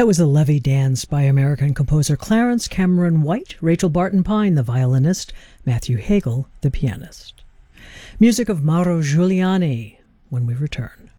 That was the Levy Dance by American composer Clarence Cameron White, Rachel Barton Pine, the violinist, Matthew Hagel, the pianist. Music of Mauro Giuliani when we return.